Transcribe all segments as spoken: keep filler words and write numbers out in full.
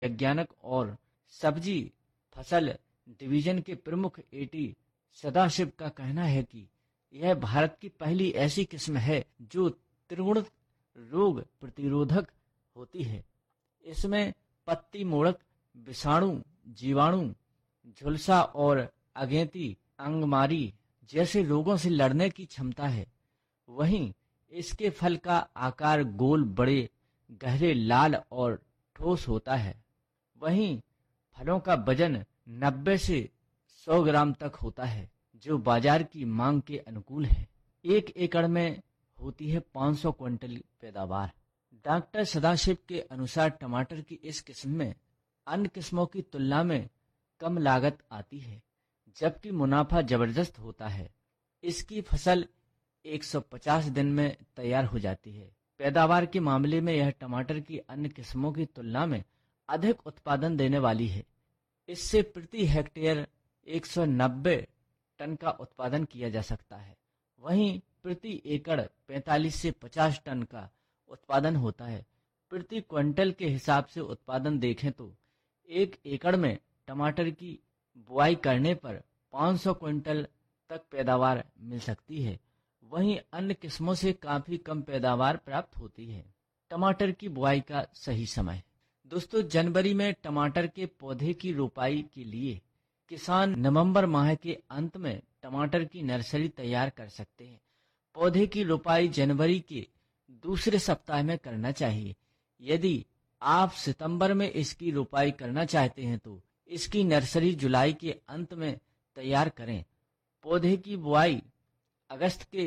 वैज्ञानिक और सब्जी फसल डिवीजन के प्रमुख एटी सदाशिव का कहना है कि यह भारत की पहली ऐसी किस्म है जो त्रिगुण रोग प्रतिरोधक होती है। इसमें पत्ती मोड़क, विषाणु, जीवाणु, झुलसा और अगेती अंगमारी जैसे रोगों से लड़ने की क्षमता है। वहीं इसके फल का आकार गोल, बड़े, गहरे, लाल और ठोस होता है। वहीं फलों का वजन नब्बे से सौ ग्राम तक होता है, जो बाजार की मांग के अनुकूल है। एक एकड़ में होती है पाँच सौ क्विंटल पैदावार। डॉक्टर सदाशिव के अनुसार टमाटर की इस किस्म में अन्य किस्मों की तुलना में कम लागत आती है, जबकि मुनाफा जबरदस्त होता है। इसकी फसल एक सौ पचास दिन में तैयार हो जाती है। पैदावार के मामले में यह टमाटर की अन्य किस्मों की तुलना में अधिक उत्पादन देने वाली है। इससे प्रति हेक्टेयर एक सौ नब्बे टन का उत्पादन किया जा सकता है। वहीं प्रति एकड़ पैंतालीस से पचास टन का उत्पादन होता है। प्रति क्विंटल के हिसाब से उत्पादन देखें तो एक एकड़ में टमाटर की बुआई करने पर पाँच सौ क्विंटल तक पैदावार मिल सकती है। वहीं अन्य किस्मों से काफी कम पैदावार प्राप्त होती है। टमाटर की बुआई का सही समय। दोस्तों, जनवरी में टमाटर के पौधे की रोपाई के लिए किसान नवंबर माह के अंत में टमाटर की नर्सरी तैयार कर सकते हैं। पौधे की रोपाई जनवरी के दूसरे सप्ताह में करना चाहिए। यदि आप सितंबर में इसकी रोपाई करना चाहते हैं तो इसकी नर्सरी जुलाई के अंत में तैयार करें। पौधे की बुआई अगस्त के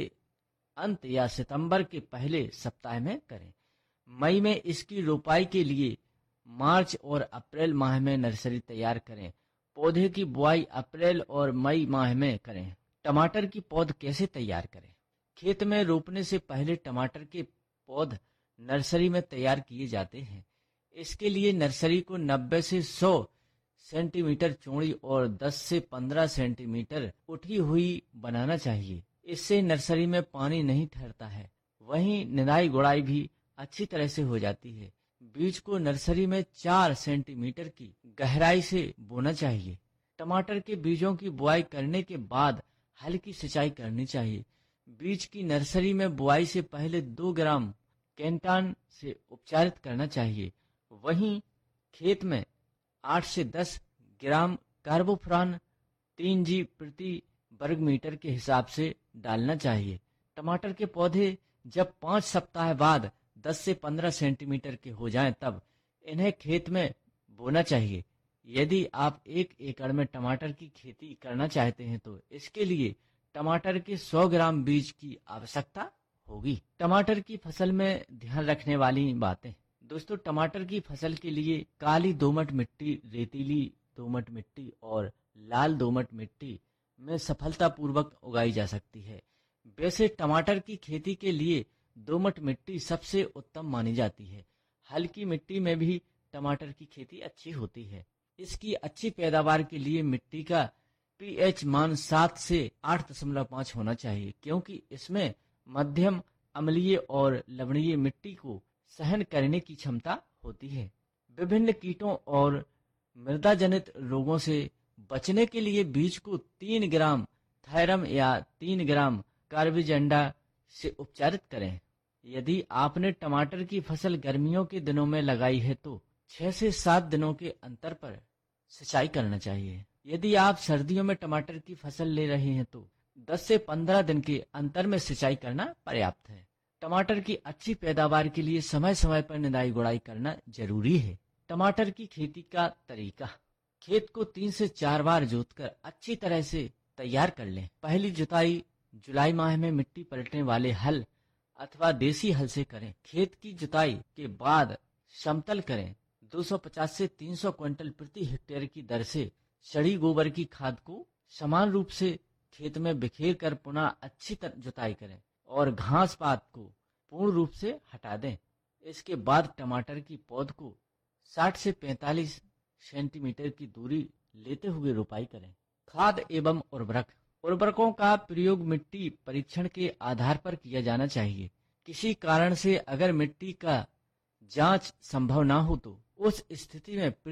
अंत या सितंबर के पहले सप्ताह में करें। मई में इसकी रोपाई के लिए मार्च और अप्रैल माह में नर्सरी तैयार करें। पौधे की बुआई अप्रैल और मई माह में करें। टमाटर की पौध कैसे तैयार करें? खेत में रोपने से पहले टमाटर के पौध नर्सरी में तैयार किए जाते हैं। इसके लिए नर्सरी को नब्बे से सौ सेंटीमीटर चौड़ी और दस से पंद्रह सेंटीमीटर उठी हुई बनाना चाहिए। इससे नर्सरी में पानी नहीं ठहरता है। वहीं निदाई गुड़ाई भी अच्छी तरह से हो जाती है। बीज को नर्सरी में चार सेंटीमीटर की गहराई से बोना चाहिए। टमाटर के बीजों की बुआई करने के बाद हल्की सिंचाई करनी चाहिए। बीज की नर्सरी में बुआई से पहले दो ग्राम कैंटान से उपचारित करना चाहिए। वहीं खेत में आठ से दस ग्राम कार्बोफ्रान तीन जी प्रति वर्ग मीटर के हिसाब से डालना चाहिए। टमाटर के पौधे जब पाँच सप्ताह बाद दस से पंद्रह सेंटीमीटर के हो जाएं, तब इन्हें खेत में बोना चाहिए। यदि आप एक एकड़ में टमाटर की खेती करना चाहते हैं तो इसके लिए टमाटर के सौ ग्राम बीज की आवश्यकता होगी। टमाटर की फसल में ध्यान रखने वाली बातें। दोस्तों, टमाटर की फसल के लिए काली दोमट मिट्टी, रेतीली दोमट मिट्टी और लाल दोमट मिट्टी में सफलतापूर्वक उगाई जा सकती है। वैसे टमाटर की खेती के लिए दोमट मिट्टी सबसे उत्तम मानी जाती है। हल्की मिट्टी में भी टमाटर की खेती अच्छी होती है। इसकी अच्छी पैदावार के लिए मिट्टी का पीएच मान सात से आठ दशमलव पाँच होना चाहिए, क्योंकि इसमें मध्यम अम्लीय और लवणीय मिट्टी को सहन करने की क्षमता होती है। विभिन्न कीटों और मृदा जनित रोगों से बचने के लिए बीज को तीन ग्राम थायरम या तीन ग्राम कार्बिजंडा से उपचारित करें। यदि आपने टमाटर की फसल गर्मियों के दिनों में लगाई है तो छह से सात दिनों के अंतर पर सिंचाई करना चाहिए। यदि आप सर्दियों में टमाटर की फसल ले रहे हैं तो दस से पंद्रह दिन के अंतर में सिंचाई करना पर्याप्त है। टमाटर की अच्छी पैदावार के लिए समय समय पर निदाई गुड़ाई करना जरूरी है। टमाटर की खेती का तरीका। खेत को तीन से चार बार जोतकर अच्छी तरह से तैयार कर लें। पहली जुताई जुलाई माह में मिट्टी पलटने वाले हल अथवा देसी हल से करें। खेत की जुताई के बाद समतल करें। दो सौ पचास से तीन सौ क्विंटल प्रति हेक्टेयर की दर से सड़ी गोबर की खाद को समान रूप से खेत में बिखेर कर पुनः अच्छी तरह जुताई करें और घास पात को पूर्ण रूप से हटा दें। इसके बाद टमाटर की पौध को साठ से पैंतालीस सेंटीमीटर की दूरी लेते हुए रोपाई करें। खाद एवं उर्वरक। उर्वरकों का प्रयोग मिट्टी परीक्षण के आधार पर किया जाना चाहिए। किसी कारण से अगर मिट्टी का जांच संभव ना हो तो उस स्थिति में